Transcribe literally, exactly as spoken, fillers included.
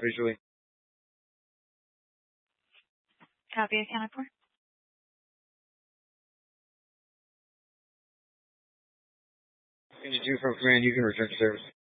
visually. Copy accounted for. Engine two from command, you can return to service.